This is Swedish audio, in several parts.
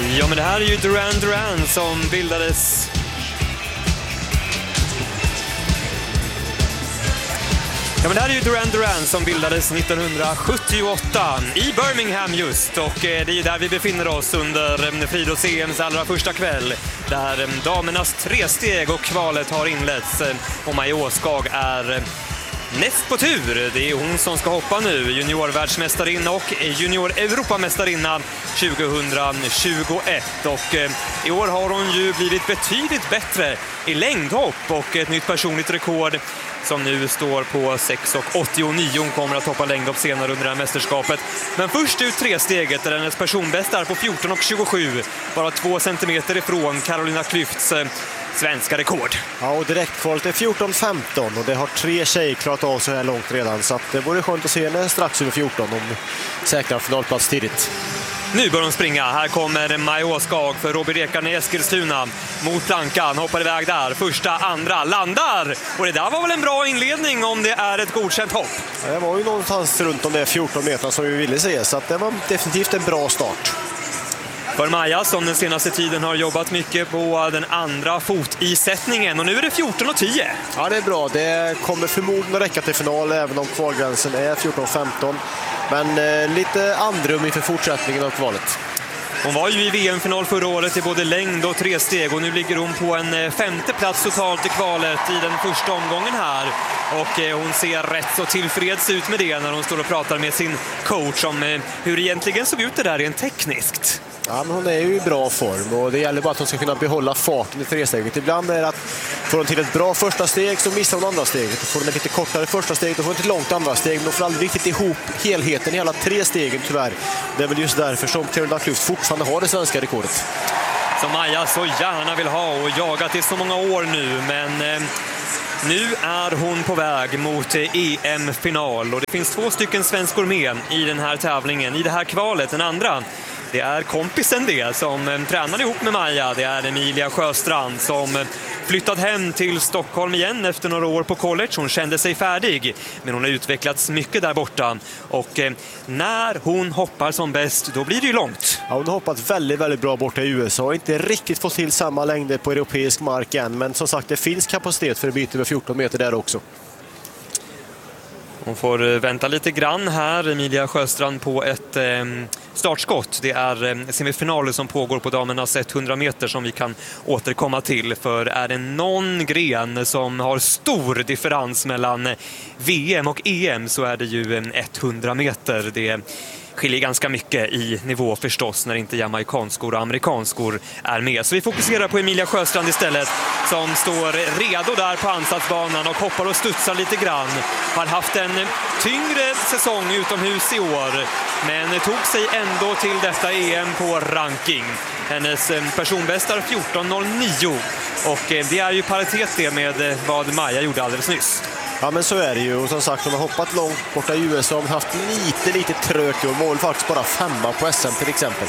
Ja, men det här är ju Duran Duran som bildades... Ja, men det här är ju Duran Duran som bildades 1978 i Birmingham just. Och det är ju där vi befinner oss under friidrotts-EMs allra första kväll. Där damernas tresteg och kvalet har inletts. Och Maja Åskag är näst på tur. Det är hon som ska hoppa nu. Juniorvärldsmästarinna och junior-Europamästarinna 2021. Och i år har hon ju blivit betydligt bättre i längdhopp. Och ett nytt personligt rekord som nu står på 6,89. Hon kommer att hoppa längdhopp senare under det här mästerskapet. Men först ut tresteget där hennes personbästa är på 14,27. Bara 2 centimeter ifrån Carolina Klüfts svenska rekord. Ja, och direktkvalet är 14,15 och det har 3 tjejer klarat av så här långt redan. Så att det vore skönt att se henne strax över 14 om säkrar finalplats tidigt. Nu börjar de springa. Här kommer Maja Åskag för Robert Ekan i Eskilstuna mot plankan. Hoppar iväg där. Första, andra, landar. Och det där var väl en bra inledning om det är ett godkänt hopp. Ja, det var ju någonstans runt om det 14 meter som vi ville se. Så att det var definitivt en bra start. För Maja som den senaste tiden har jobbat mycket på den andra fotisättningen. Och nu är det 14,10. Ja, det är bra. Det kommer förmodligen att räcka till final även om kvalgränsen är 14,15. Men lite andrum inför fortsättningen av kvalet. Hon var ju i VM-final förra året i både längd och tresteg. Och nu ligger hon på en 5:e plats totalt i kvalet i den första omgången här. Och hon ser rätt så tillfreds ut med det när hon står och pratar med sin coach om hur det egentligen såg ut det där rent tekniskt. Ja, men hon är ju i bra form och det gäller bara att hon ska kunna behålla farten i tresteget. Ibland är det att får hon till ett bra första steg så missar hon andra steget. Får hon ett lite kortare första steg och får hon ett långt andra steg. Men hon får aldrig riktigt ihop helheten i alla 3 stegen tyvärr. Det är väl just därför som Carolina Klüft fortfarande har det svenska rekordet. Som Maja så gärna vill ha och jagat i så många år nu, men... Nu är hon på väg mot EM-final och det finns 2 stycken svenskor med i den här tävlingen, i det här kvalet. Den andra, det är kompisen det som tränar ihop med Maja. Det är Emilia Sjöstrand som flyttat hem till Stockholm igen efter några år på college. Hon kände sig färdig, men hon har utvecklats mycket där borta. Och när hon hoppar som bäst, då blir det ju långt. Ja, hon har hoppat väldigt, väldigt bra borta i USA och inte riktigt fått till samma längder på europeisk mark än. Men som sagt, det finns kapacitet för att byta med 14 meter där också. Hon får vänta lite grann här, Emilia Sjöstrand, på ett startskott. Det är semifinaler som pågår på damernas 100 meter som vi kan återkomma till. För är det någon gren som har stor differens mellan VM och EM så är det ju 100 meter. Det skiljer ganska mycket i nivå förstås när inte jamaikanskor och amerikanskor är med. Så vi fokuserar på Emilia Sjöstrand istället som står redo där på ansatsbanan och hoppar och studsar lite grann. Har haft en tyngre säsong utomhus i år men tog sig ändå till detta EM på ranking. Hennes personbästa är 14,09 och det är ju paritet det med vad Maja gjorde alldeles nyss. Ja, men så är det ju. Och som sagt, de har hoppat långt borta i USA och haft lite trögt och mål faktiskt bara 5 på SM till exempel.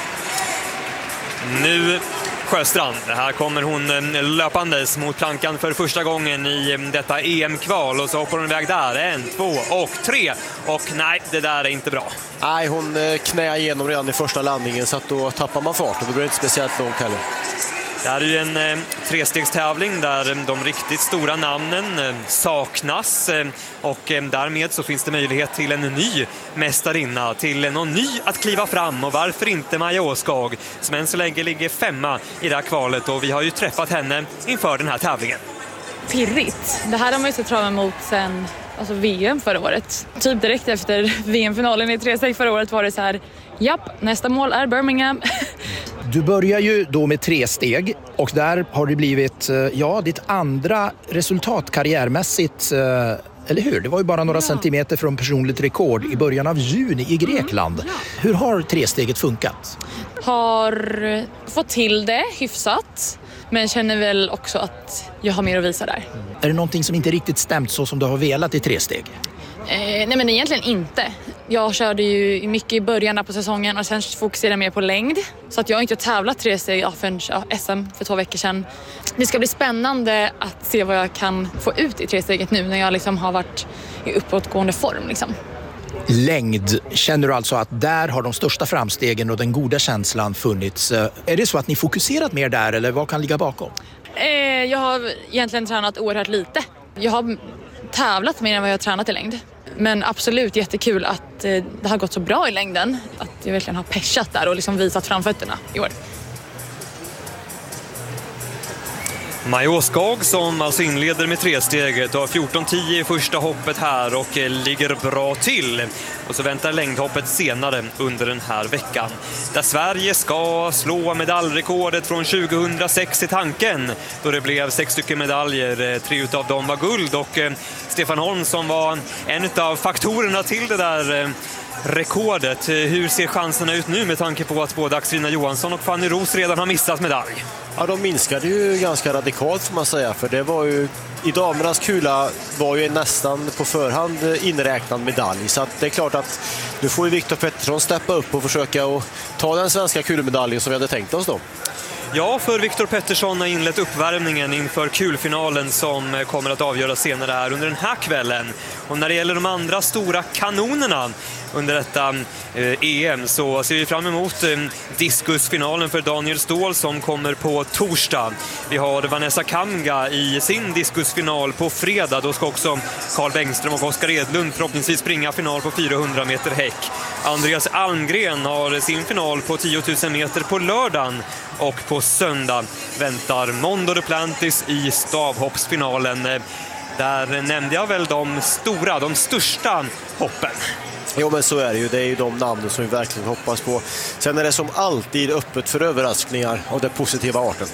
Nu Sjöstrand. Här kommer hon löpandes mot plankan för första gången i detta EM-kval och så hoppar hon iväg där. 1, 2 och 3. Och nej, det där är inte bra. Nej, hon knäar igenom redan i första landningen så att då tappar man fart och det blir inte speciellt långt heller. Det här är ju en trestegstävling där de riktigt stora namnen saknas och därmed så finns det möjlighet till en ny mästarinna, till någon ny att kliva fram och varför inte Maja Åskag som än så länge ligger 5 i det här kvalet och vi har ju träffat henne inför den här tävlingen. Pirrigt. Det här har man ju sett fram emot sen VM förra året. Typ direkt efter VM-finalen i tresteg förra året var det så här, japp, nästa mål är Birmingham. Du börjar ju då med 3 steg och där har det blivit ditt andra resultat karriärmässigt, eller hur? Det var ju bara några centimeter från personligt rekord i början av juni i Grekland. Hur har 3-steget funkat? Har fått till det hyfsat, men känner väl också att jag har mer att visa där. Är det någonting som inte riktigt stämt så som du har velat i 3 steg? Nej, men egentligen inte. Jag körde ju mycket i början på säsongen och sen fokuserade mer på längd. Så att jag har inte tävlat 3 steg förrän SM för 2 veckor sedan. Det ska bli spännande att se vad jag kan få ut i 3-steget nu när jag liksom har varit i uppåtgående form. Liksom. längd, känner du alltså att där har de största framstegen och den goda känslan funnits? Är det så att ni fokuserat mer där eller vad kan ligga bakom? Jag har egentligen tränat oerhört lite. Jag har tävlat mer än vad jag har tränat i längd. Men absolut jättekul att det har gått så bra i längden. Att jag verkligen har peshat där och liksom visat framfötterna i år. Maja Åskag som alltså inleder med tresteget och har 14.10 i första hoppet här och ligger bra till. Och så väntar längdhoppet senare under den här veckan. Där Sverige ska slå medaljrekordet från 2006 i tanken. Då det blev 6 stycken medaljer, 3 utav dem var guld. Och Stefan Holm som var en av faktorerna till det där rekordet. Hur ser chanserna ut nu med tanke på att både Axelina Johansson och Fanny Roos redan har missat medalj? Ja, de minskade ju ganska radikalt får man säga, för det var ju i damernas kula var ju nästan på förhand inräknad medalj, så att det är klart att nu får ju Viktor Pettersson steppa upp och försöka att ta den svenska kulmedaljen som vi hade tänkt oss då. Ja, för Viktor Pettersson har inlett uppvärmningen inför kulfinalen som kommer att avgöras senare här under den här kvällen. Och när det gäller de andra stora kanonerna under detta EM så ser vi fram emot diskusfinalen för Daniel Ståhl som kommer på torsdag. Vi har Vanessa Kamga i sin diskusfinal på fredag. Då ska också Carl Bengström och Oskar Edlund förhoppningsvis springa final på 400 meter häck. Andreas Almgren har sin final på 10 000 meter på lördagen. Och på söndag väntar Mondo Duplantis i stavhoppsfinalen. Där nämnde jag väl de största hoppen. Jo, men så är det ju. Det är ju de namnen som vi verkligen hoppas på. Sen är det som alltid öppet för överraskningar av den positiva arten.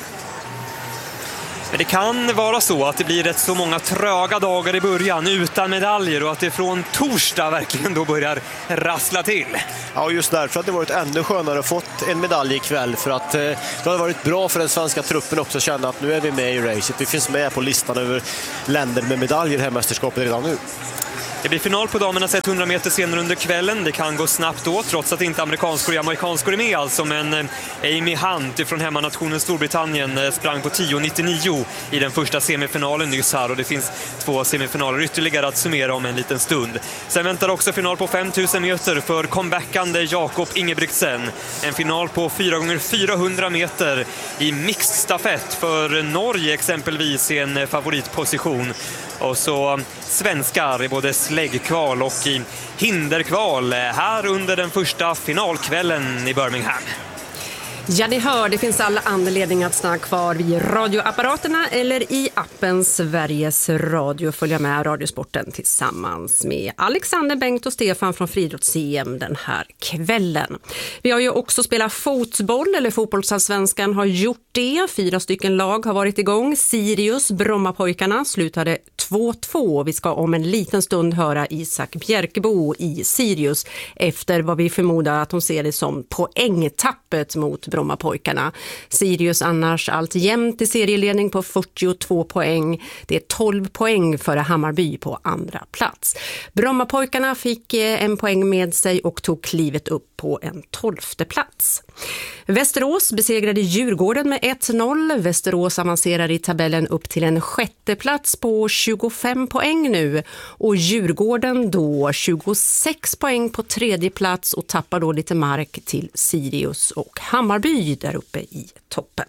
Men det kan vara så att det blir rätt så många tröga dagar i början utan medaljer och att det från torsdag verkligen då börjar rassla till. Ja, just därför att det varit ännu skönare att fått en medalj ikväll, för att det har varit bra för den svenska truppen också att känna att nu är vi med i racet. Vi finns med på listan över länder med medaljer här i mästerskapet redan nu. Det blir final på damernas 100 meter senare under kvällen. Det kan gå snabbt då, trots att inte amerikanskor och amerikanskor är med. Alltså, men Amy Hunt från hemmanationen Storbritannien sprang på 10.99 i den första semifinalen nyss här. Och det finns 2 semifinaler ytterligare att summera om en liten stund. Sen väntar också final på 5000 meter för comebackande Jakob Ingebrigtsen. En final på 4x400 meter i mixed stafett för Norge exempelvis i en favoritposition. Och så svenskar i både släggkval och i hinderkval här under den första finalkvällen i Birmingham. Ja, ni hör, det finns alla anledningar att stanna kvar vid radioapparaterna eller i appen Sveriges Radio. Följa med Radiosporten tillsammans med Alexander, Bengt och Stefan från Friidrotts-EM den här kvällen. Vi har ju också spelat fotboll, eller fotbollsallsvenskan har gjort det. 4 stycken lag har varit igång. Sirius, Brommapojkarna, slutade 2-2. Vi ska om en liten stund höra Isak Bjärkebo i Sirius efter vad vi förmodar att de ser det som poängtappet mot Brommapojkarna. Sirius annars allt jämnt i serieledning på 42 poäng. Det är 12 poäng före Hammarby på andra plats. Brommapojkarna fick en poäng med sig och tog klivet upp på en 12:e plats. Västerås besegrade Djurgården med 1-0. Västerås avancerar i tabellen upp till en 6:e plats på 25 poäng nu. Och Djurgården då 26 poäng på 3:e plats och tappar då lite mark till Sirius och Hammarby där uppe i toppen.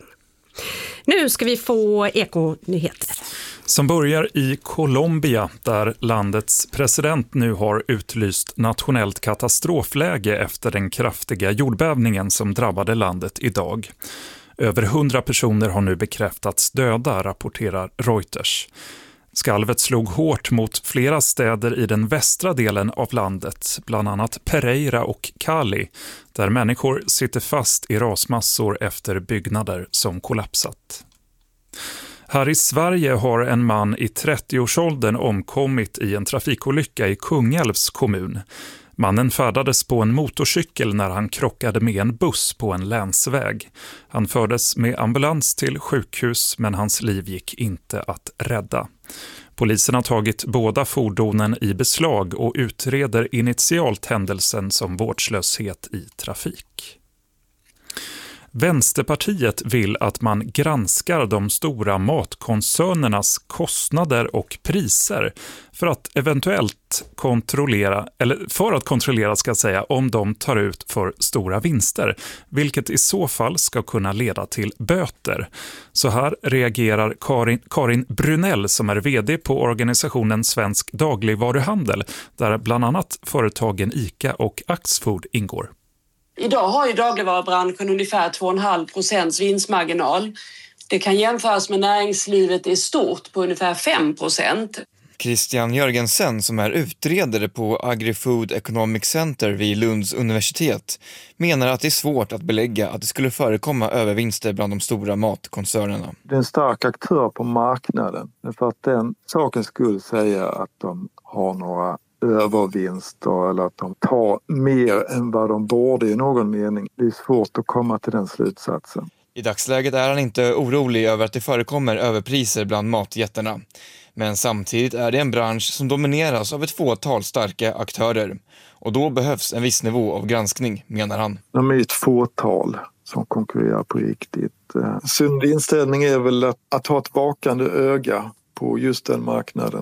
Nu ska vi få ekonyheter. Som börjar i Colombia där landets president nu har utlyst nationellt katastrofläge efter den kraftiga jordbävningen som drabbade landet idag. Över 100 personer har nu bekräftats döda, rapporterar Reuters. Skalvet slog hårt mot flera städer i den västra delen av landet, bland annat Pereira och Cali, där människor sitter fast i rasmassor efter byggnader som kollapsat. Här i Sverige har en man i 30-årsåldern omkommit i en trafikolycka i Kungälvs kommun. Mannen färdades på en motorcykel när han krockade med en buss på en länsväg. Han fördes med ambulans till sjukhus men hans liv gick inte att rädda. Polisen har tagit båda fordonen i beslag och utreder initialt händelsen som vårdslöshet i trafik. Vänsterpartiet vill att man granskar de stora matkoncernernas kostnader och priser för att kontrollera om de tar ut för stora vinster, vilket i så fall ska kunna leda till böter. Så här reagerar Karin Brunell som är vd på organisationen Svensk dagligvaruhandel, där bland annat företagen ICA och Axfood ingår. Idag har ju dagligvarubranschen ungefär 2,5% vinstmarginal. Det kan jämföras med näringslivet i stort på ungefär 5%. Christian Jörgensen, som är utredare på Agri-Food Economic Center vid Lunds universitet, menar att det är svårt att belägga att det skulle förekomma övervinster bland de stora matkoncernerna. Det är en stark aktör på marknaden, för att den saken skulle säga att de har några övervinster eller att de tar mer än vad de borde i någon mening. Det är svårt att komma till den slutsatsen. I dagsläget är han inte orolig över att det förekommer överpriser bland matjättarna. Men samtidigt är det en bransch som domineras av ett fåtal starka aktörer. Och då behövs en viss nivå av granskning, menar han. De är ett fåtal som konkurrerar på riktigt. Sund inställning är väl att ha ett vakande öga på just den marknaden.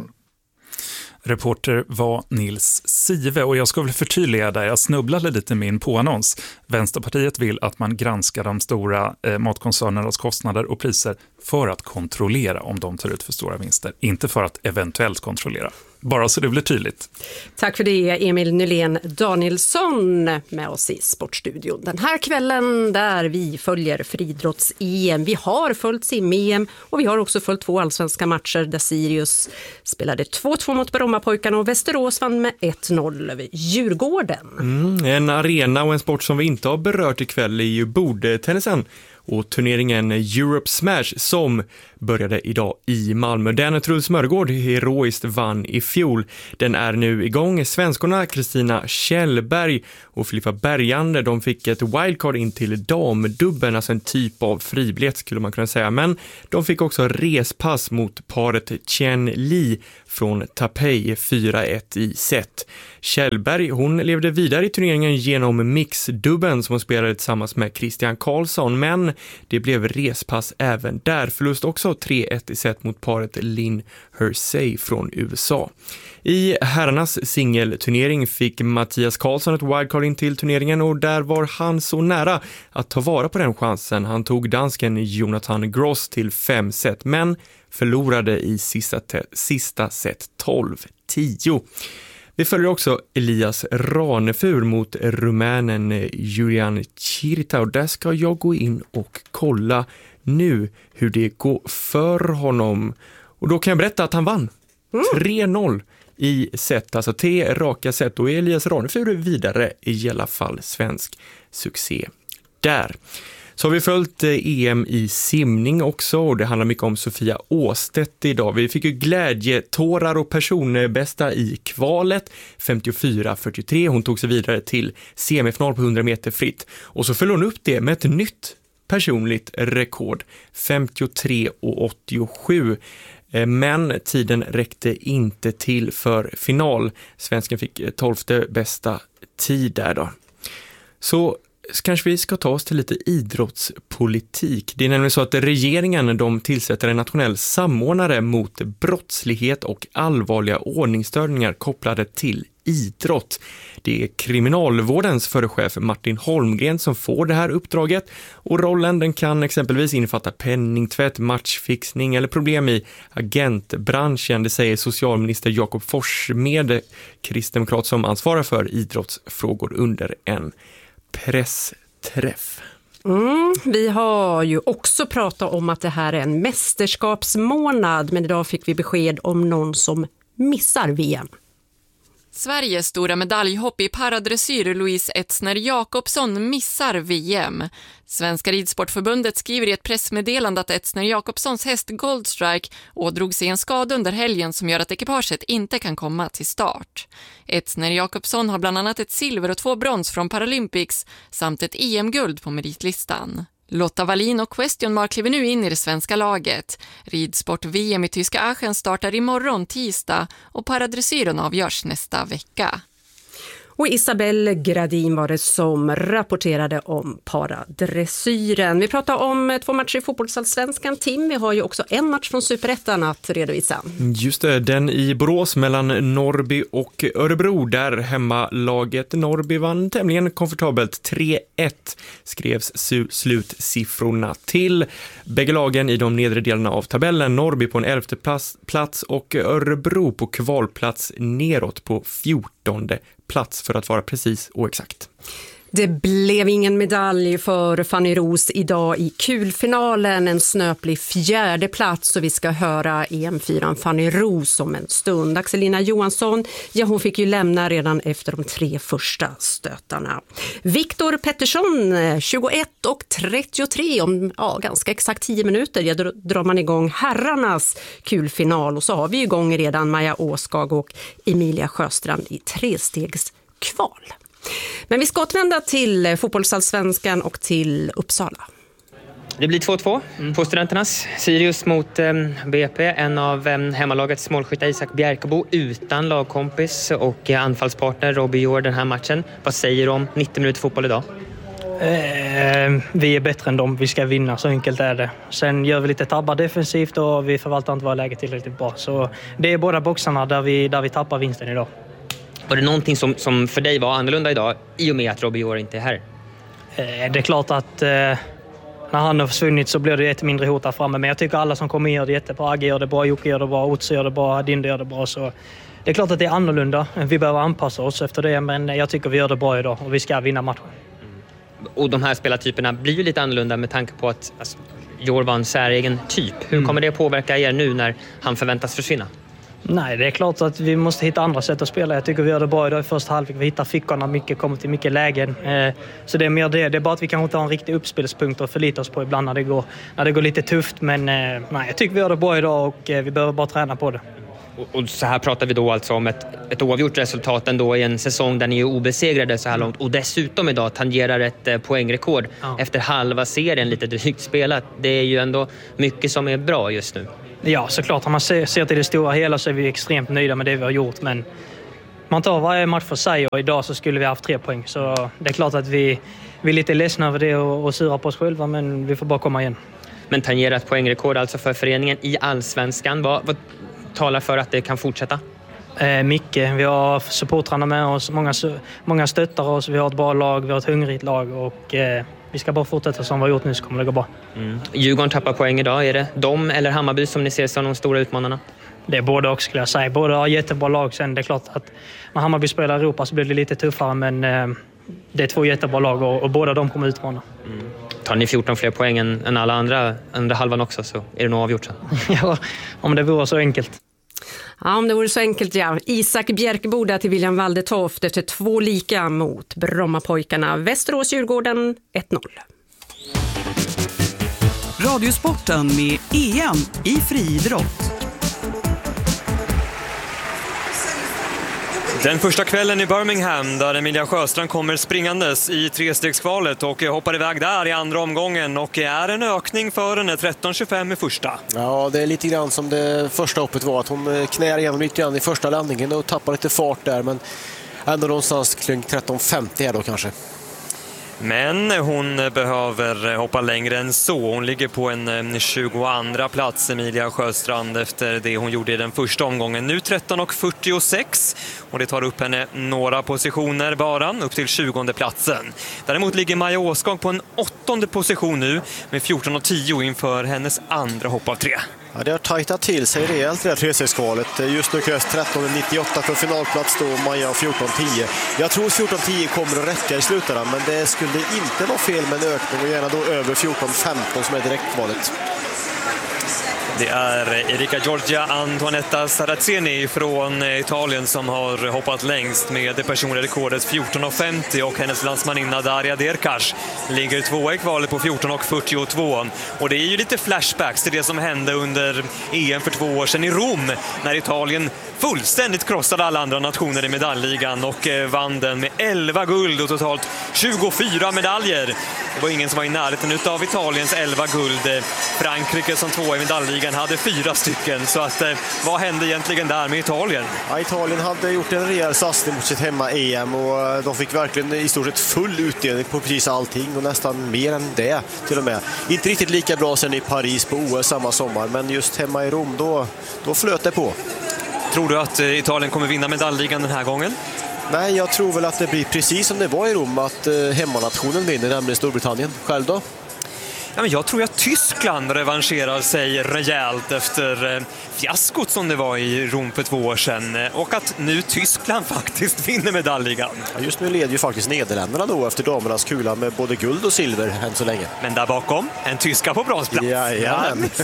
Reporter var Nils Sive, och jag ska väl förtydliga där, jag snubblade lite med min påannons. Vänsterpartiet vill att man granskar de stora matkoncernernas kostnader och priser för att kontrollera om de tar ut för stora vinster, inte för att eventuellt kontrollera. Bara så det blir tydligt. Tack för det, Emil Nylén Danielsson med oss i Sportstudion. Den här kvällen där vi följer friidrotts-EM. Vi har följt sim-EM och vi har också följt 2 allsvenska matcher där Sirius spelade 2-2 mot Brommapojkarna och Västerås vann med 1-0 över Djurgården. En arena och en sport som vi inte har berört ikväll är ju bordtennisen. Och turneringen Europe Smash som började idag i Malmö. Den Truls Mörgård heroiskt vann i fjol. Den är nu igång. Svenskorna Kristina Kjellberg och Filippa Bergander, de fick ett wildcard in till damdubben, alltså en typ av fribiljett skulle man kunna säga. Men de fick också respass mot paret Chen Li från Taipei 4-1 i set. Kjellberg, hon levde vidare i turneringen genom mixdubben som hon spelade tillsammans med Christian Karlsson, men det blev respass även där. Förlust också 3-1 i set mot paret Lynn Hersey från USA. I herrarnas singelturnering fick Mattias Karlsson ett wildcard in till turneringen och där var han så nära att ta vara på den chansen. Han tog dansken Jonathan Gross till 5 set men förlorade i sista set 12-10. Vi följer också Elias Ranefur mot rumänen Julian Chirita och där ska jag gå in och kolla nu hur det går för honom. Och då kan jag berätta att han vann 3-0 i set, alltså 3 raka set, och Elias Ranefur är vidare, i alla fall svensk succé där. Så har vi följt EM i simning också och det handlar mycket om Sofia Åstedt idag. Vi fick ju glädjetårar och personbästa i kvalet 54-43. Hon tog sig vidare till semifinal på 100 meter fritt och så föll hon upp det med ett nytt personligt rekord 53,87. Men tiden räckte inte till för final. Svensken fick 12:e bästa tid där då. Så kanske vi ska ta oss till lite idrottspolitik. Det är nämligen så att regeringen de tillsätter en nationell samordnare mot brottslighet och allvarliga ordningsstörningar kopplade till idrott. Det är kriminalvårdens förre chef Martin Holmgren som får det här uppdraget och rollen den kan exempelvis innefatta penningtvätt, matchfixning eller problem i agentbranschen. Det säger socialminister Jakob Forssmed, kristdemokrat som ansvarar för idrottsfrågor under en pressträff. Vi har ju också pratat om att det här är en mästerskapsmånad, men idag fick vi besked om någon som missar VM. Sveriges stora medaljhopp i paradressyr Louise Etzner Jakobsson missar VM. Svenska ridsportförbundet skriver i ett pressmeddelande att Etzner Jakobssons häst Goldstrike ådrog sig en skada under helgen som gör att ekipaget inte kan komma till start. Etzner Jakobsson har bland annat ett silver och 2 brons från Paralympics samt ett EM-guld på meritlistan. Lotta Wallin och Question Mark kliver nu in i det svenska laget. Ridsport-VM i tyska Aachen startar imorgon tisdag och paradressyren avgörs nästa vecka. Och Isabelle Gradin var det som rapporterade om paradressyren. Vi pratar om 2 matcher i fotbollsallsvenskan. Tim, vi har ju också en match från Superettan att redovisa. Just det, den i Borås mellan Norrby och Örebro, där hemmalaget Norrby vann tämligen komfortabelt. 3-1 skrevs slutsiffrorna till. Bägge lagen i de nedre delarna av tabellen. Norrby på en 11:e plats och Örebro på kvalplats neråt på 14:e plats för att vara precis och exakt. Det blev ingen medalj för Fanny Ros idag i kulfinalen, en snöplig 4:e plats, och vi ska höra EM4 Fanny Ros om en stund. Axelina Johansson, ja, hon fick ju lämna redan efter de 3 första stötarna. Viktor Pettersson, 21:33, om ganska exakt 10 minuter drar man igång herrarnas kulfinal, och så har vi igång redan Maja Åskag och Emilia Sjöstrand i 3-stegskval. Men vi ska återvända till fotbollsallsvenskan och till Uppsala. Det blir 2-2 på Studenternas. Sirius mot BP. En av hemmalagets målskyttar, Isak Bjärkebo, utan lagkompis och anfallspartner Robbie Jord den här matchen. Vad säger du om 90 minuter fotboll idag? Vi är bättre än dem. Vi ska vinna, så enkelt är det. Sen gör vi lite tabbar defensivt och vi förvaltar inte våra läge tillräckligt bra. Så det är båda boxarna där vi tappar vinsten idag. Var det någonting som för dig var annorlunda idag i och med att Robbie Jord inte är här? Det är klart att när han har försvunnit så blir det ett mindre hot där framme. Men jag tycker alla som kommer in gör det jättebra. Agge gör det bra, Jocke gör det bra, Otse gör det bra, Dinde gör det bra. Så det är klart att det är annorlunda. Vi behöver anpassa oss efter det, men jag tycker vi gör det bra idag och vi ska vinna matchen. Och de här spelartyperna blir ju lite annorlunda med tanke på att Jord var en säregen typ. Hur kommer det påverka er nu när han förväntas försvinna? Nej, det är klart att vi måste hitta andra sätt att spela. Jag tycker vi gör det bra idag i första halvlek. Vi hittar fickorna mycket, kommer till mycket lägen. Så det är mer det. Det är bara att vi kanske inte har en riktig uppspelspunkt att förlita oss på ibland när det går lite tufft. Men nej, jag tycker vi gör det bra idag och vi behöver bara träna på det. Och så här pratar vi då alltså om ett oavgjort resultat ändå i en säsong där ni är obesegrade så här långt. Och dessutom idag tangerar ett poängrekord efter halva serien, lite drygt spelat. Det är ju ändå mycket som är bra just nu. Ja, såklart. Om man ser till det stora hela så är vi extremt nöjda med det vi har gjort. Men man tar varje match för sig och idag så skulle vi ha haft 3 poäng. Så det är klart att vi är lite ledsna över det och sura på oss själva, men vi får bara komma igen. Men tangerar ett poängrekord alltså för föreningen i Allsvenskan. Vad talar för att det kan fortsätta? Mycket. Vi har supportrarna med oss, många stöttar oss, vi har ett bra lag, vi har ett hungrigt lag och vi ska bara fortsätta som vi har gjort nu så kommer det gå bra. Djurgården tappar poäng idag. Är det de eller Hammarby som ni ser som de stora utmanarna? Det är både och skulle jag säga. Båda har jättebra lag. Sen det är klart att när Hammarby spelar i Europa så blir det lite tuffare, men det är 2 jättebra lag och båda de kommer utmana. Tar ni 14 fler poäng än alla andra halvan också så är det nog avgjort sen. Ja, om det vore så enkelt. Ja, om det vore så enkelt, ja. Isak Bjärkebo där till William Waldetoft efter 2 lika mot Brommapojkarna. Västerås-Djurgården 1-0. Radiosporten med EM i friidrott. Den första kvällen i Birmingham där Emilia Sjöstrand kommer springandes i 3-stegskvalet och hoppar iväg där i andra omgången och är en ökning för henne 13.25 i första. Ja, det är lite grann som det första hoppet var, att hon knär igenom lite grann i första landningen och tappar lite fart där, men ändå någonstans kring 13.50 här då kanske. Men hon behöver hoppa längre än så. Hon ligger på en 22:a plats, Emilia Sjöstrand, efter det hon gjorde i den första omgången. Nu 13.46 och det tar upp henne några positioner bara, upp till 20:e platsen. Däremot ligger Maja Åskag på en 8:e position nu med 14.10 inför hennes andra hopp av 3. Ja, det har tajtat till sig rejält det här 3-stegskvalet. Just nu krävs 13.98 för finalplats då, Maja 14.10. Jag tror 14.10 kommer att räcka i slutändan, men det skulle inte vara fel med en ökning och gärna då över 14.15 som är direktkvalet. Det är Erika Giorgia Antonetta Saraceni från Italien som har hoppat längst med det personliga rekordet 14.50 och hennes landsmaninna Daria Derkash ligger 2 i kvalet på 14.42. Och det är ju lite flashbacks till det som hände under EM för 2 år sedan i Rom när Italien fullständigt krossade alla andra nationer i medaljligan och vann den med 11 guld och totalt 24 medaljer. Det var ingen som var i närheten utav Italiens 11 guld. Frankrike som tvåa i medaljligan hade 4 stycken. Så att, vad hände egentligen där med Italien? Ja, Italien hade gjort en rejäl satsning mot sitt hemma-EM och de fick verkligen i stort sett full utdelning på precis allting och nästan mer än det till och med. Inte riktigt lika bra sen i Paris på OS samma sommar, men just hemma i Rom då flöt det på. Tror du att Italien kommer vinna medaljligan den här gången? Nej, jag tror väl att det blir precis som det var i Rom, att hemmanationen vinner, nämligen Storbritannien. Själv då? Ja, men jag tror att Tyskland revanscherar sig rejält efter fiaskot som det var i Rom för 2 år sedan. Och att nu Tyskland faktiskt vinner medaljligan. Ja, just nu leder ju faktiskt Nederländerna då efter damernas kula med både guld och silver än så länge. Men där bakom, en tyska på bronsplats. Ja.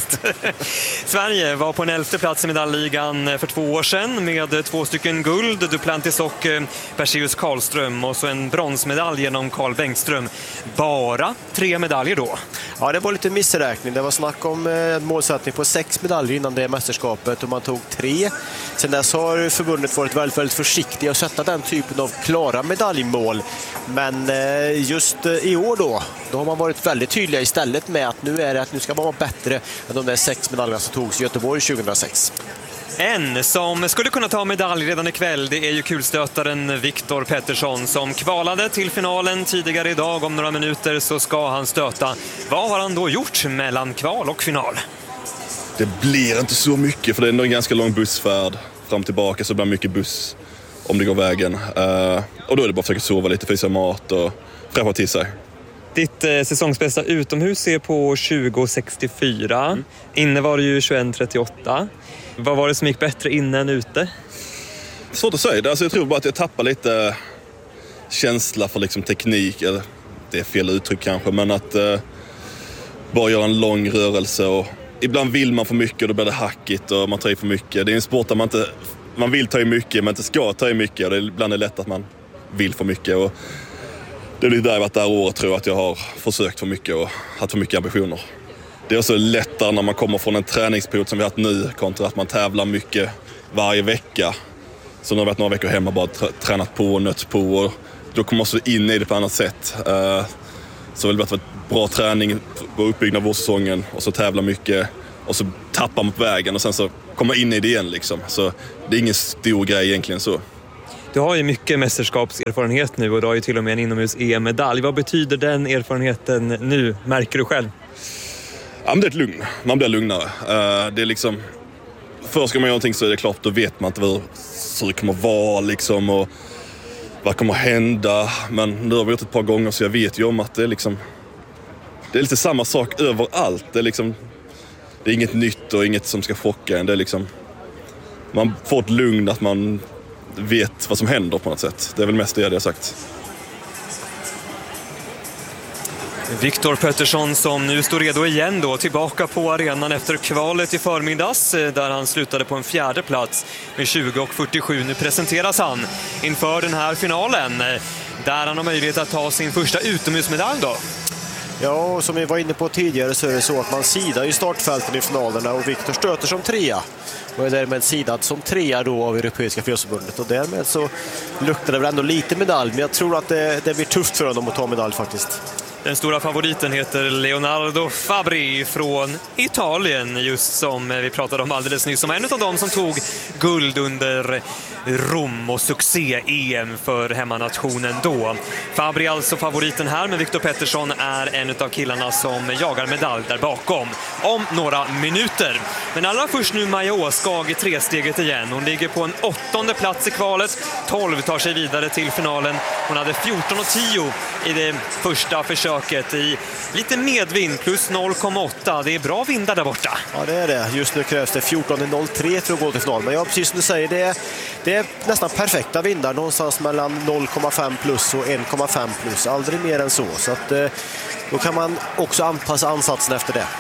Sverige var på en 11:e plats i medaljligan för 2 år sedan med 2 stycken guld, Duplantis och Perseus Karlström, och så en bronsmedalj genom Carl Bengtström. Bara 3 medaljer då. Ja, det var lite missräkning. Det var snack om en målsättning på 6 medaljer innan det mästerskapet och man tog 3. Sen dess har förbundet varit väldigt, väldigt försiktiga att sätta den typen av klara medaljmål. Men just i år då har man varit väldigt tydliga istället med att nu ska man vara bättre än de där 6 medaljerna som togs i Göteborg 2006. En som skulle kunna ta medalj redan ikväll, det är ju kulstötaren Viktor Pettersson som kvalade till finalen tidigare idag. Om några minuter så ska han stöta. Vad har han då gjort mellan kval och final? Det blir inte så mycket, för det är ändå en ganska lång bussfärd fram och tillbaka, så det blir mycket buss om det går vägen. Och då är det bara att försöka sova lite, frysa mat och fräscha till sig. Ditt säsongsbästa utomhus är på 20.64. Inne var det ju 21.38. Vad var det som gick bättre inne än ute? Svårt att säga. Alltså, jag tror bara att jag tappar lite känsla för liksom teknik. Eller, det är fel uttryck kanske, men att bara göra en lång rörelse. Och ibland vill man för mycket och då blir det hackigt och man tar i för mycket. Det är en sport där man vill ta i mycket men inte ska ta i mycket. Och ibland är det lätt att man vill för mycket. Och det är där jag varit där året, tror jag, att jag har försökt för mycket och haft för mycket ambitioner. Det är också lättare när man kommer från en träningsperiod som vi har haft nu kontra att man tävlar mycket varje vecka. Så nu har vi varit några veckor hemma och bara tränat på och nött på. Och då kommer man också in i det på annat sätt. Så det har varit bra träning på uppbyggnad av vårsäsongen och så tävla mycket och så tappar man på vägen och sen så kommer man in i det igen liksom. Så det är ingen stor grej egentligen så. Du har ju mycket mästerskapserfarenhet nu och du har ju till och med en inomhus-EM-medalj. Vad betyder den erfarenheten nu, märker du själv? Ja, men det är ett lugn. Man blir lugnare. Det är liksom, först ska man göra någonting så är det klart, då vet man inte hur det kommer vara liksom och vad kommer hända. Men nu har vi gjort ett par gånger så jag vet ju om att det är liksom, det är lite samma sak överallt. Det är liksom, det är inget nytt och inget som ska chocka en. Det är liksom, man får ett lugn att man vet vad som händer på något sätt. Det är väl mest det jag har sagt. Viktor Pettersson som nu står redo igen då, tillbaka på arenan efter kvalet i förmiddags där han slutade på en 4:e plats med 20:47. Nu presenteras han inför den här finalen där han har möjlighet att ta sin första utomhusmedalj då. Ja, och som vi var inne på tidigare så är det så att man sidar i startfälten i finalerna och Viktor stöter som 3 och är därmed sidad som 3 då av Europeiska friidrottsförbundet och därmed så luktar det väl ändå lite medalj, men jag tror att det blir tufft för honom att ta medalj faktiskt. Den stora favoriten heter Leonardo Fabri från Italien, just som vi pratade om alldeles nyss, som en av dem som tog guld under Rom och succé-EM för hemmanationen då. Fabri alltså favoriten här, men Viktor Pettersson är en av killarna som jagar medalj där bakom om några minuter. Men allra först nu Maja Åskag i 3-steget igen. Hon ligger på en 8:e plats i kvalet. 12 tar sig vidare till finalen. Hon hade 14:10 i det första försöket i lite medvind, plus 0,8. Det är bra vindar där borta. Ja, det är det. Just nu krävs det 14,03 för att gå till final. Men ja, precis som du säger, det är nästan perfekta vindar. Någonstans mellan 0,5 plus och 1,5 plus. Aldrig mer än så. Så att, då kan man också anpassa ansatsen efter det.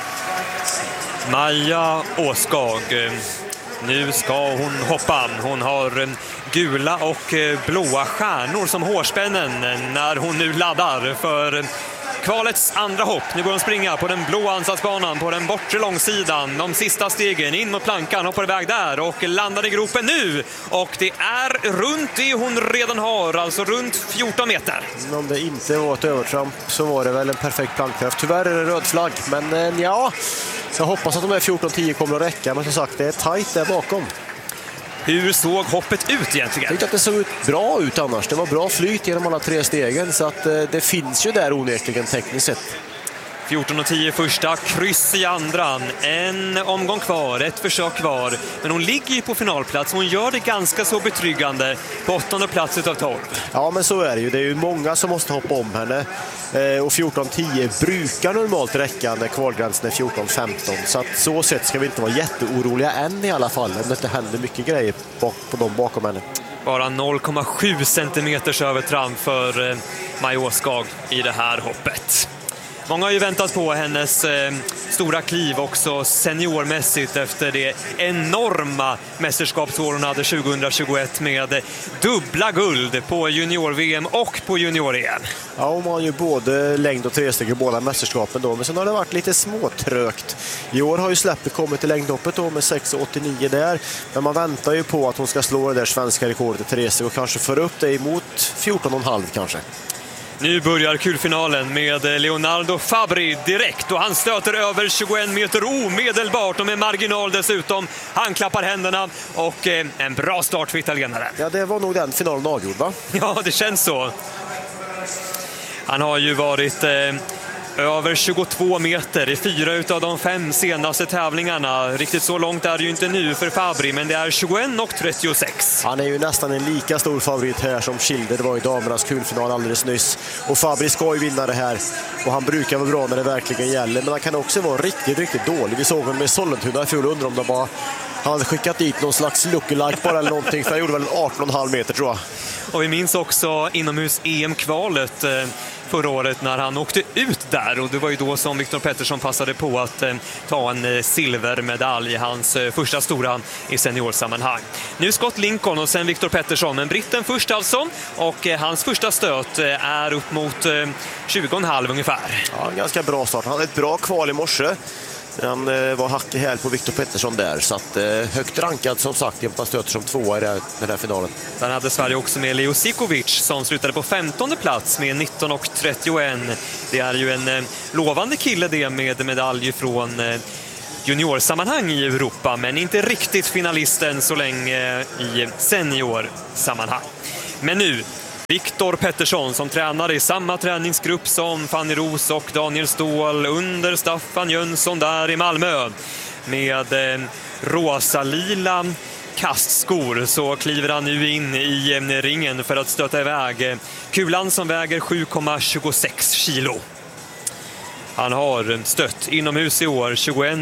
Maja Åskag. Nu ska hon hoppa. Hon har gula och blåa stjärnor som hårspännen när hon nu laddar för Kvalets andra hopp. Nu går de springa på den blå ansatsbanan på den bortre långsidan. De sista stegen in mot plankan, hoppar iväg där och landar i gropen nu. Och det är runt det hon redan har, alltså runt 14 meter. Om det inte var ett övertramp så var det väl en perfekt plankträff. Tyvärr är det röd flagg, men ja, jag hoppas att de här 14-10 kommer att räcka. Men som sagt, det är tajt där bakom. Hur såg hoppet ut egentligen? Jag tyckte att det såg bra ut annars. Det var bra flyt genom alla 3 stegen, så att det finns ju där onekligen tekniskt sett. 14:10 första, kryss i andra. En omgång kvar, ett försök kvar. Men hon ligger ju på finalplats. Hon gör det ganska så betryggande på 8:e plats utav 12. Ja, men så är det ju. Det är ju många som måste hoppa om henne. Och 14:10 brukar normalt räcka när kvalgränsen är 14:15. Så att så sett ska vi inte vara jätteoroliga än i alla fall. Om det inte händer mycket grejer på dem bakom henne. Bara 0,7 centimeters övertramp för Maj Åskag i det här hoppet. Många har ju väntat på hennes stora kliv också seniormässigt efter det enorma mästerskapsår hon hade 2021 med dubbla guld på junior-VM och på junior-EM. Ja, hon har ju både längd och 3-steg i båda mästerskapen då, men sen har det varit lite småtrögt. I år har ju släppet kommit till längdhoppet då med 6,89 där, men man väntar ju på att hon ska slå det där svenska rekordet i 3-steg och kanske föra upp det emot 14,5 kanske. Nu börjar kulfinalen med Leonardo Fabri direkt och han stöter över 21 meter omedelbart och med marginal dessutom. Han klappar händerna och en bra start för italienaren. Ja, det var nog den finalen avgjord, va? Ja, det känns så. Han har ju varit över 22 meter i 4 utav de 5 senaste tävlingarna. Riktigt så långt är det ju inte nu för Fabri, men det är 21,36. Han är ju nästan en lika stor favorit här som Schilder. Det var i damernas kulfinal alldeles nyss. Och Fabri ska ju vinna det här. Och han brukar vara bra när det verkligen gäller. Men han kan också vara riktigt, riktigt dålig. Vi såg honom med Sollentuna i fjol, undrar om det var... Han hade skickat dit någon slags lookalike bara eller någonting, för han gjorde väl 18,5 meter tror jag. Och vi minns också inomhus EM-kvalet förra året när han åkte ut där, och det var ju då som Viktor Pettersson passade på att ta en silvermedalj i hans första stora i seniorsammanhang. Nu Scott Lincoln och sen Viktor Pettersson, men britten först alltså, och hans första stöt är upp mot 20,5 ungefär. Ja, en ganska bra start. Han hade ett bra kval i morse. Han var hack i häl på Viktor Pettersson där, så att högt rankad som sagt, jämpa stöter som 2 i den här finalen. Sen hade Sverige också med Leo Sikovic som slutade på 15:e plats med 19,31. Det är ju en lovande kille det med medalj från juniorsammanhang i Europa, men inte riktigt finalisten så länge i seniorsammanhang. Men nu Viktor Pettersson som tränade i samma träningsgrupp som Fanny Ros och Daniel Ståhl under Staffan Jönsson där i Malmö. Med rosa-lila kastskor så kliver han nu in i ringen för att stöta iväg kulan som väger 7,26 kilo. Han har stött inomhus i år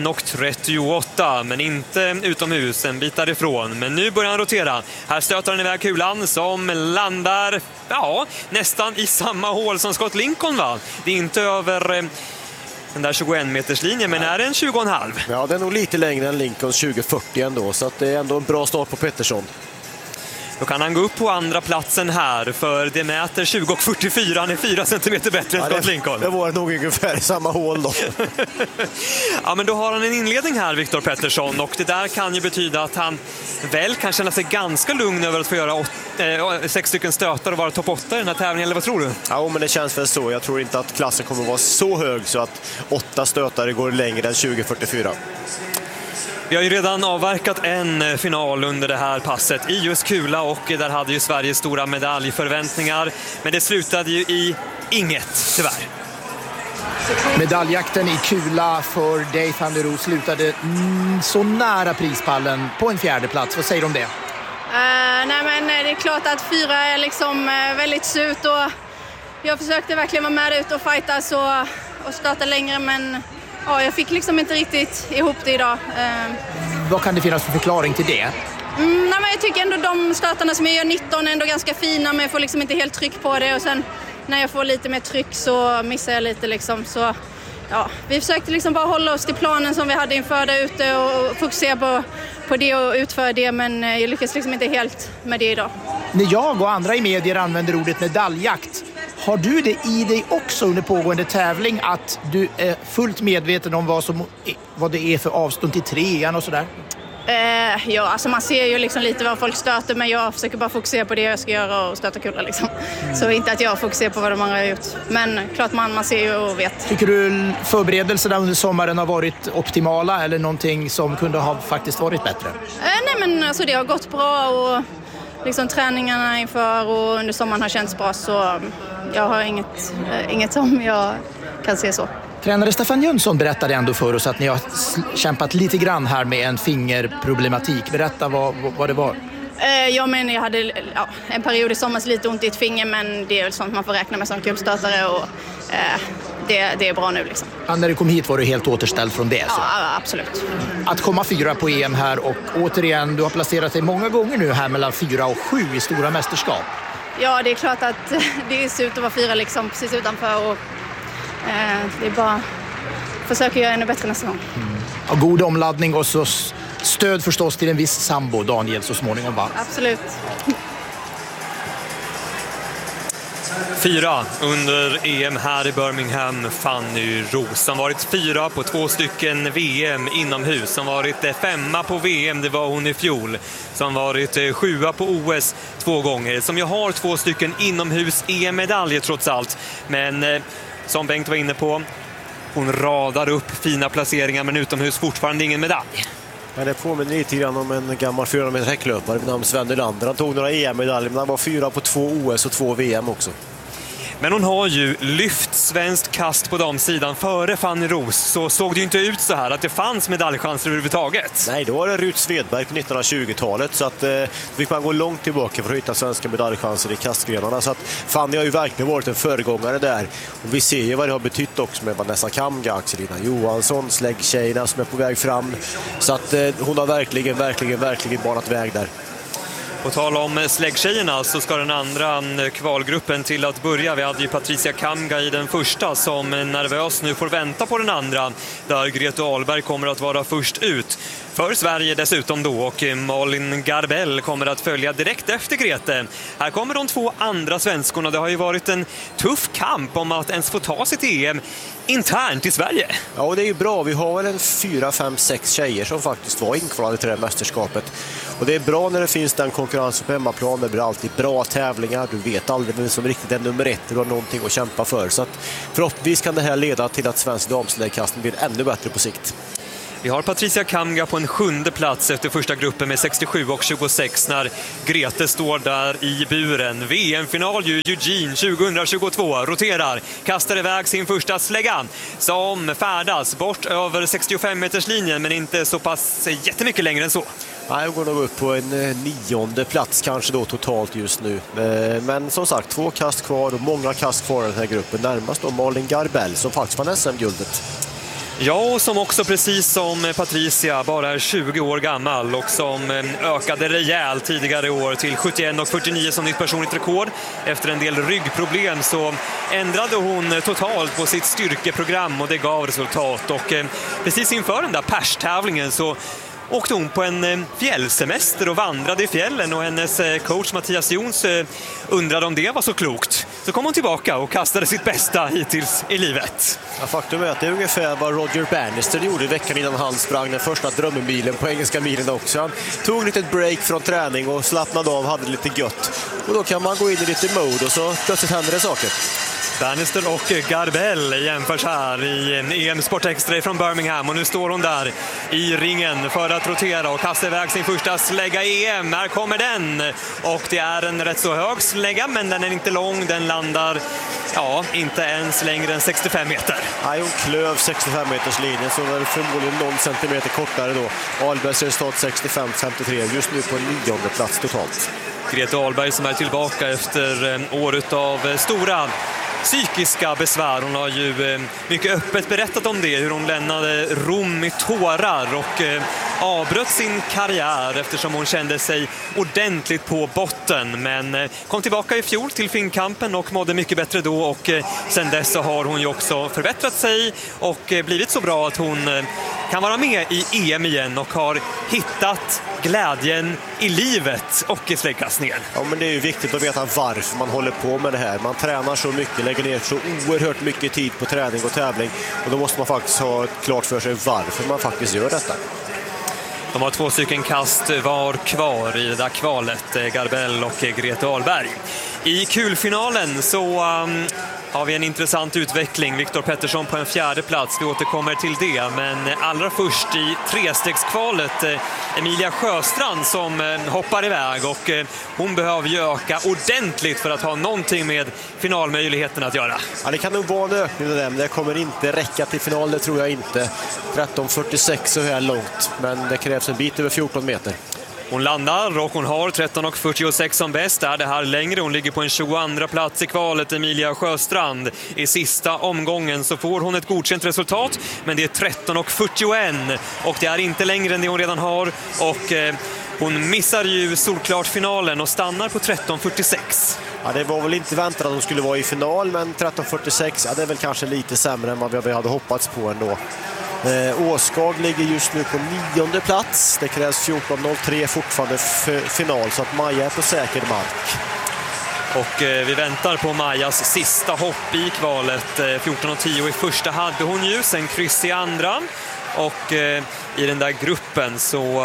21,38, men inte utomhus en bit därifrån. Men nu börjar han rotera. Här stöter han iväg kulan som landar nästan i samma hål som Scott Lincoln, va? Det är inte över den där 21-meterslinjen, men är det en 20,5? Ja, det är nog lite längre än Lincolns 20,40 ändå, så att det är ändå en bra start på Pettersson. Då kan han gå upp på andra platsen här, för det mäter 20,44. Han är 4 centimeter bättre än Scott Lincoln. Det var nog ungefär samma hål då. Ja, men då har han en inledning här, Viktor Pettersson, och det där kan ju betyda att han väl kan känna sig ganska lugn över att få göra 6 stycken stötar och vara topp 8 i den här tävlingen, eller vad tror du? Ja, men det känns väl så. Jag tror inte att klassen kommer att vara så hög så att 8 stötare går längre än 20,44. Vi har ju redan avverkat en final under det här passet i just kula, och där hade ju Sverige stora medaljförväntningar. Men det slutade ju i inget, tyvärr. Medaljjakten i kula för Dave van der Rohe slutade så nära prispallen på en 4:e plats. Vad säger du om det? Nej, men det är klart att 4 är liksom väldigt surt, och jag försökte verkligen vara med ut och fightas och starta längre, men jag fick liksom inte riktigt ihop det idag. Vad kan det finnas för förklaring till det? Nej, men jag tycker ändå de startarna som jag gör 19 är ändå ganska fina, men jag får liksom inte helt tryck på det, och sen när jag får lite mer tryck så missar jag lite liksom. Så vi försökte liksom bara hålla oss till planen som vi hade inför där ute och fokusera på det och utföra det, men jag lyckas liksom inte helt med det idag. När jag och andra i medier använder ordet medalljakt, Har du det i dig också under pågående tävling att du är fullt medveten om vad det är för avstånd till trean och sådär? Ja, alltså man ser ju liksom lite vad folk stöter, men jag försöker bara fokusera på det jag ska göra och stöta kullar liksom. Så inte att jag fokuserar på vad de andra har gjort. Men klart man ser ju och vet. Tycker du förberedelserna under sommaren har varit optimala eller någonting som kunde ha faktiskt varit bättre? Nej, men alltså det har gått bra och liksom träningarna inför och under sommaren har känts bra, så jag har inget som jag kan se så. Tränare Stefan Jönsson berättade ändå för oss att ni har kämpat lite grann här med en fingerproblematik. Berätta vad det var. Jag hade en period i sommar lite ont i ett finger, men det är väl sånt man får räkna med som kulstötare och det är bra nu liksom. Ja, när du kom hit var du helt återställd från det? Så. Ja, absolut. Att komma 4 på EM här och återigen, du har placerat dig många gånger nu här mellan 4 och 7 i stora mästerskap. Ja, det är klart att det ser ut att vara 4 liksom precis utanför och det är bara försöka göra ännu bättre nästa gång. Ja, god omladdning och så stöd förstås till en viss sambo, Daniel, så småningom, va? Absolut. 4 under EM här i Birmingham, Fanny Roos. Som varit 4 på 2 stycken VM inomhus. Som varit 5 på VM, det var hon i fjol. Som varit 7 på OS 2 gånger. Som ju har 2 stycken inomhus EM-medaljer trots allt. Men som Bengt var inne på, hon radar upp fina placeringar, men utomhus fortfarande ingen medalj. Men det påminner lite grann om en gammal 400 meter häcklöpare vid namn Sven Nylander. Han tog några EM-medaljer, men han var 4 på 2 OS och 2 VM också. Men hon har ju lyft svenskt kast på damsidan före Fanny Roos, så såg det ju inte ut så här att det fanns medaljchanser överhuvudtaget. Nej, då var det Rut Svedberg på 1920-talet, så att fick man gå långt tillbaka för att hitta svenska medaljchanser i kastgrenarna. Så att Fanny har ju verkligen varit en föregångare där. Och vi ser ju vad det har betytt också med Vanessa Kamga, Axelina Johansson, släggtjejerna som är på väg fram. Så att hon har verkligen banat väg där. På tal om släggtjejerna så ska den andra kvalgruppen till att börja. Vi hade ju Patricia Kamga i den första som nervös nu får vänta på den andra. Där Grete Ahlberg kommer att vara först ut. För Sverige dessutom då, och Malin Garbell kommer att följa direkt efter Grete. Här kommer de 2 andra svenskorna. Det har ju varit en tuff kamp om att ens få ta sig till EM internt i Sverige. Ja, och det är ju bra. Vi har väl en 4, 5, 6 tjejer som faktiskt var inkvalade till det här mästerskapet. Och det är bra när det finns den konkurrensen på hemmaplan. Det blir alltid bra tävlingar. Du vet aldrig vem som riktigt är nummer 1. Du har någonting att kämpa för. Så att förhoppningsvis kan det här leda till att svensk damsläggkastning blir ännu bättre på sikt. Vi har Patricia Kamga på en 7:e plats efter första gruppen med 67 och 26 när Grete står där i buren. VM-final ju Eugene 2022, roterar, kastar iväg sin första slägga som färdas bort över 65-meterslinjen, men inte så pass jättemycket längre än så. Nej, hon går nog upp på en 9:e plats kanske då totalt just nu. Men som sagt, 2 kast kvar och många kast kvar i den här gruppen. Närmast då Malin Garbell som faktiskt vann SM-guldet. Ja, och som också precis som Patricia bara är 20 år gammal och som ökade rejält tidigare i år till 71 och 49 som nytt personligt rekord. Efter en del ryggproblem så ändrade hon totalt på sitt styrkeprogram och det gav resultat. Och precis inför den där perstävlingen så åkte hon på en fjällsemester och vandrade i fjällen, och hennes coach Mattias Jons undrade om det var så klokt. Så kom hon tillbaka och kastade sitt bästa hittills i livet. Ja, faktum är att det är ungefär vad Roger Bannister gjorde veckan innan han sprang den första drömmilen på engelska milen också. Han tog en litet break från träning och slappnade av, hade lite gött. Och då kan man gå in i lite mode och så plötsligt händer det saker. Bannister och Garbell jämförs här i EM Sport Extra från Birmingham, och nu står hon där i ringen för att rotera och kasta iväg sin första slägga i EM. Här kommer den, och det är en rätt så hög slägga, men den är inte lång, den landar inte ens längre än 65 meter. Nej, hon klöv 65 meters linjen, så var det förmodligen någon centimeter kortare då. Ahlbergs resultat 65-53, just nu på 9:e plats totalt. Grete Ahlberg som är tillbaka efter året av stora psykiska besvär. Hon har ju mycket öppet berättat om det, hur hon lämnade Rom i tårar och avbröt sin karriär eftersom hon kände sig ordentligt på botten. Men kom tillbaka i fjol till Finnkampen och mådde mycket bättre då, och sen dess så har hon ju också förbättrat sig och blivit så bra att hon kan vara med i EM igen och har hittat glädjen i livet och i släggkastningen. Ja, men det är ju viktigt att veta varför man håller på med det här. Man tränar så mycket, lägger ner så oerhört mycket tid på träning och tävling. Och då måste man faktiskt ha klart för sig varför man faktiskt gör detta. De har 2 stycken kast var kvar i det där kvalet, Garbell och Grete Ahlberg. I kulfinalen så har vi en intressant utveckling. Viktor Pettersson på en 4:e plats. Vi återkommer till det. Men allra först i 3-stegskvalet Emilia Sjöstrand som hoppar iväg. Och hon behöver ju öka ordentligt för att ha någonting med finalmöjligheten att göra. Ja, det kan nog vara en ökning av dem. Det kommer inte räcka till final, det tror jag inte. 13.46 så här långt. Men det krävs en bit över 14 meter. Hon landar och hon har 13.46 som bäst. Är det här längre? Hon ligger på en 22:a plats i kvalet, Emilia Sjöstrand. I sista omgången så får hon ett godkänt resultat, men det är 13.41 och det är inte längre än det hon redan har. Och hon missar ju solklart finalen och stannar på 13.46. Ja, det var väl inte väntat att hon skulle vara i final, men 13.46, ja, det är väl kanske lite sämre än vad vi hade hoppats på ändå. Åskag ligger just nu på 9:e plats. Det krävs 14.03 fortfarande för final, så att Maja är på säker mark. Och vi väntar på Majas sista hopp i kvalet. 14.10 i första hade hon ju, sen kryss i andra. Och i den där gruppen så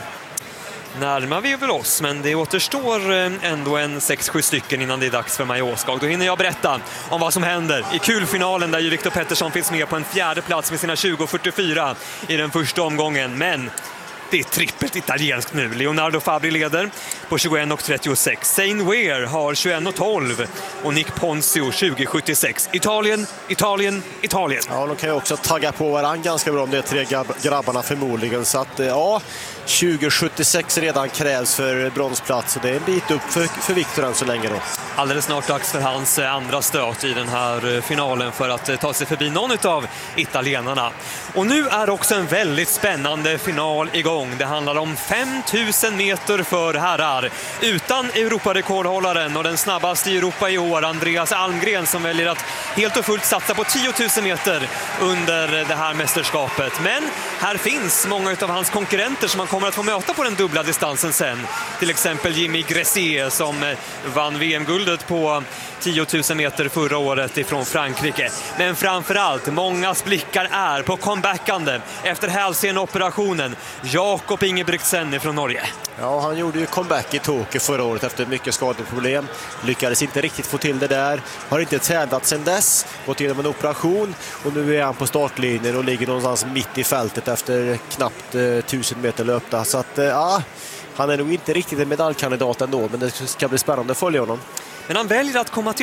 närmar vi väl oss, men det återstår ändå en 6-7 stycken innan det är dags för Maja Åskag. Då hinner jag berätta om vad som händer i kulfinalen, där ju Viktor Pettersson finns med på en 4:e plats med sina 20.44 i den första omgången. Men det är trippelt italienskt nu. Leonardo Fabri leder på 21.36. Zane Weir har 21.12 och Nick Ponzio 20.76. Italien, Italien, Italien. Ja, de kan ju också tagga på varandra ganska bra om det är 3 grabbarna förmodligen. Så att ja, 20.76 redan krävs för bronsplats och det är en bit upp för Viktor än så länge då. Alldeles snart dags för hans andra stöt i den här finalen för att ta sig förbi någon av italienarna. Och nu är också en väldigt spännande final igång. Det handlar om 5000 meter för herrar. Utan Europarekordhållaren och den snabbaste i Europa i år, Andreas Almgren, som väljer att helt och fullt satsa på 10 000 meter under det här mästerskapet. Men här finns många av hans konkurrenter som man kommer att få möta på den dubbla distansen sen. Till exempel Jimmy Gressier som vann VM-guldet på 10 000 meter förra året ifrån Frankrike. Men framförallt, mångas blickar är på comebackande efter hälsenoperationen Jakob Ingebrigtsen från Norge. Ja, han gjorde ju comeback i Tokyo förra året efter mycket skadeproblem. Lyckades inte riktigt få till det där. Har inte tävlat sedan dess. Gått igenom en operation. Och nu är han på startlinjen och ligger någonstans mitt i fältet efter knappt 1000 meter löpta. Så att, ja, han är nog inte riktigt en medaljkandidat ändå. Men det ska bli spännande att följa honom. Men han väljer att komma till